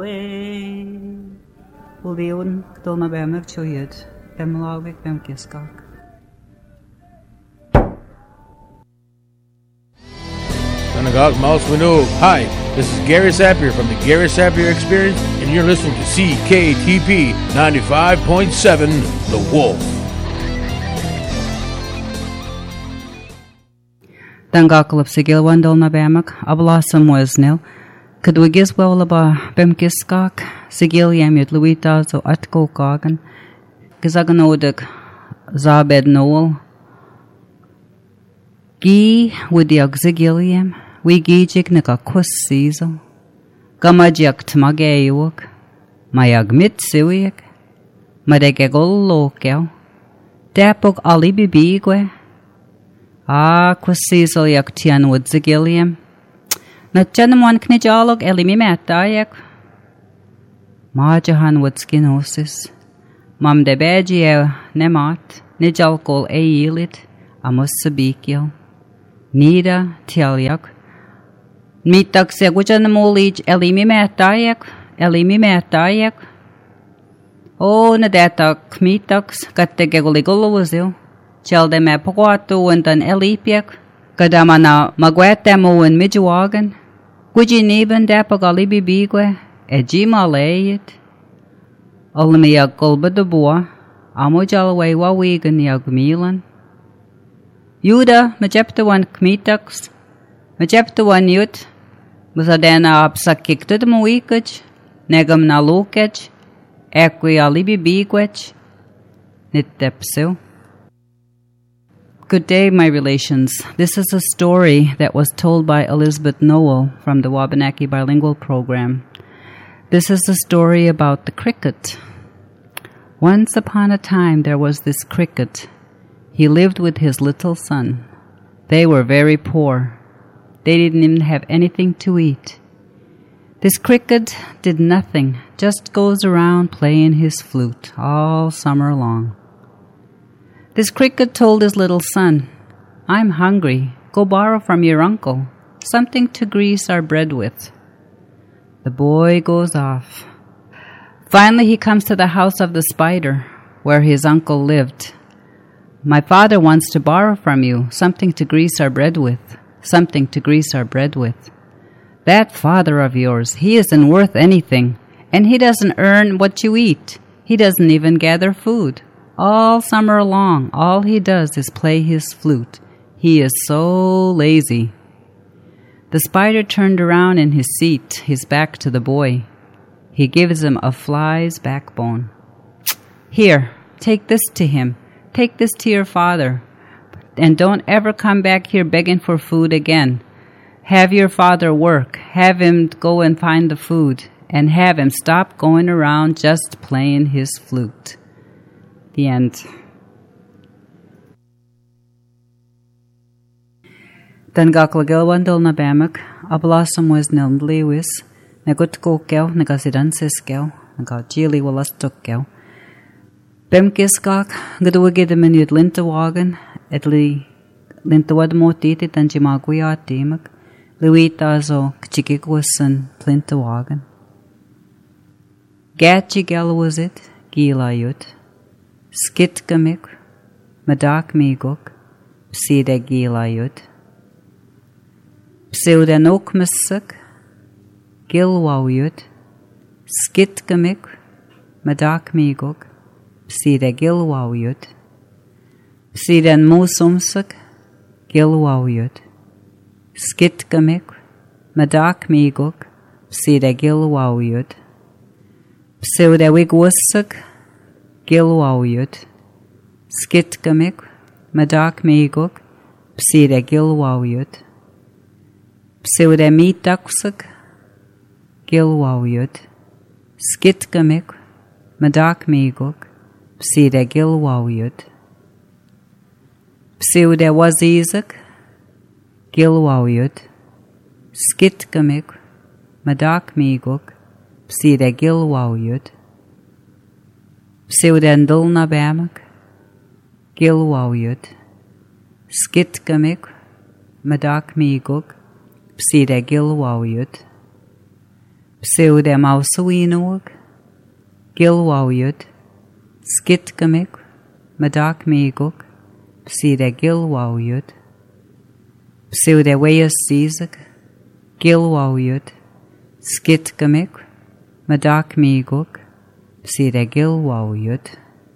Leon dulna bemach choyed, Bemlagvik Bemkiskak. Synagogue Mouse Winnow. Hi, this is Gary Sapir from the Gary Sapir Experience, and you're listening to CKTP 95.7 The Wolf. Dangakalab Sigilwan dulna bemak, Ablasam Weznil. Could we guess well about Bemkiskak, Sigiliam yet Luita so Atko Kagan, Gizaganodik Zabed Noel. Gi with the Auxigilium, we gijik nika kus season. Gamajak tmagayuk, mayag mitsuik, madegegol lokel, dapok alibibigwe. Kus season yak tian with zigilium. Natjanamwan knijalog elimi matayak. Majahan with skinosis. Mam de beji nemat, nijalkol eilit, amos sabikil. Nida tialyak. Mitak segujanamolij elimi matayak. O nadetak mitaks kategegoligolowazil. Chelde me poguatu and an elipiak. Kadamana magwetamo and midjuagan. Guji niban dapagalibi bigwe. Ejima layit. Olmiak golba de boa. Amojalaway wawigan yagmilan. Yuda, majeptawan kmitaks, majeptawan yut, musadena apsakikta de muikaj, negam na lukaj, equi alibi bigwaj, nittepsil. Good day, my relations. This is a story that was told by Elizabeth Noel from the Wabanaki Bilingual Program. This is a story about the cricket. Once upon a time there was this cricket. He lived with his little son. They were very poor. They didn't even have anything to eat. This cricket did nothing, just goes around playing his flute all summer long. This cricket told his little son, "I'm hungry. Go borrow from your uncle something to grease our bread with." The boy goes off. Finally, he comes to the house of the spider, where his uncle lived. "My father wants to borrow from you something to grease our bread with, something to grease our bread with." "That father of yours, he isn't worth anything, and he doesn't earn what you eat. He doesn't even gather food. All summer long, all he does is play his flute. He is so lazy." The spider turned around in his seat, his back to the boy. He gives him a fly's backbone. "Here, take this to him. Take this to your father, and don't ever come back here begging for food again. Have your father work, have him go and find the food, and have him stop going around just playing his flute." The end. Dan gaklagilwandol na bemak, ablasam was nilmbliwis, nagutkokel, nagasidansiskel, nagajili walastukkel. Bemkiskak, gaduagidam yud lintawagan, etli lintawadmotiti tanjimagwiatimak, luitazo kchikikwasan plintawagan. Gatchigel was it, gilayut, skitkamik, madak miguk, pside gilayut, pseudanokmasak, gilwawut, skitkamik, madak miguk, Psida gilwawut. Psidan musumsak gilwawut. Skitkamik, madak miguk, psida gilwawut. Pseuda wigwussak gilwawut. Skitkamik, madak miguk, psida gilwawut. Pseuda mitaksak gilwawut. Skitkamik, madak miguk, Psida gilwawut. Pseuda wazizak gilwawut. Skitkamik, madak miguk, psida gilwawut. Pseuda ndulna bamak gilwawut. Skitkamik, madak miguk, psida gilwawut. Pseude Mausuinog, Gilwawyud, Skitgamik, Madak Meguk, Pseude Gilwawyud, Pseude Weyas Zizak, Gilwawyud, Skitgamik, Madak Meguk, Pseude Gilwawyud.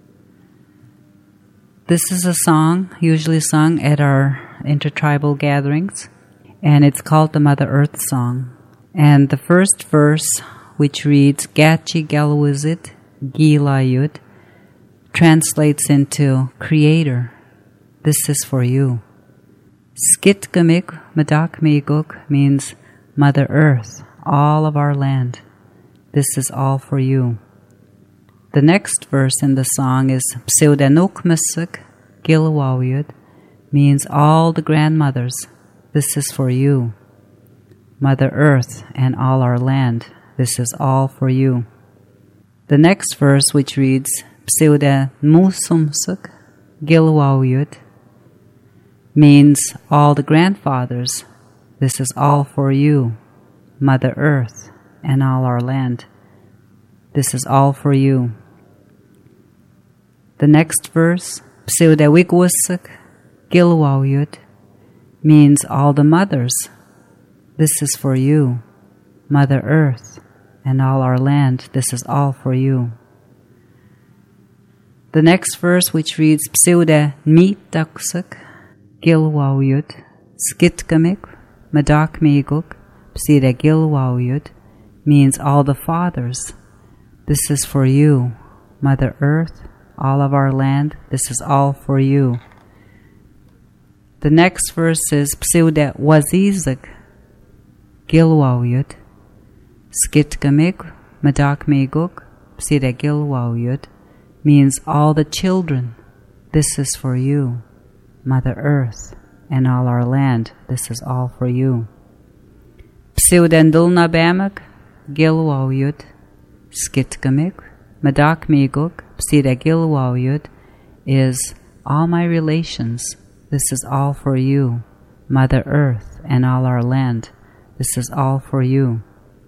This is a song usually sung at our intertribal gatherings, and it's called the Mother Earth Song. And the first verse, which reads Gachi Galwizit Gilayud, translates into Creator, this is for you. Skitgamik Madak Meguk means Mother Earth, all of our land. This is all for you. The next verse in the song is Pseudanukmasuk Gilwawyud, means all the grandmothers. This is for you. Mother Earth and all our land. This is all for you. The next verse, which reads Pseudanmusumsuk Gilwawyud, means all the grandfathers. This is all for you. Mother Earth and all our land. This is all for you. The next verse, Pseudawigwasuk Gilwawyud, means all the mothers. This is for you. Mother Earth and all our land. This is all for you. The next verse, which reads Pseudanmitaksuk Gilwawyud, Skitgamik, Madak Meguk, Pseuda Gilwawyud, means all the fathers. This is for you. Mother Earth, all of our land, this is all for you. The next verse is Pseuda Wazizak Gilwawyud, Skitgamik, Madak Meguk, Pseuda Gilwawyud, means all the children. This is for you. Mother Earth and all our land, this is all for you. Pseudandulnabamak Gilwawyud, Skitgamik, Madak Meguk, Pseuda Gilwawyud, is all my relations. This is all for you. Mother Earth and all our land. This is all for you.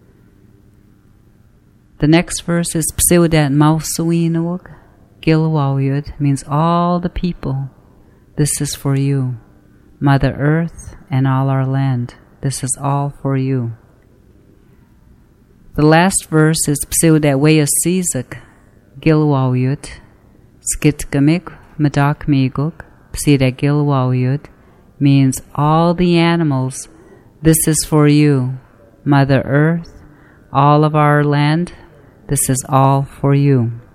The next verse is Pseudan Mausuinuog Gilwawyud, means all the people. This is for you. Mother Earth and all our land. This is all for you. The last verse is Pseuda Weyasizak Gilwawyud, Skitgamik, Madak Meguk, Pseuda Gilwawyud, means all the animals. This is for you. Mother Earth, all of our land, this is all for you.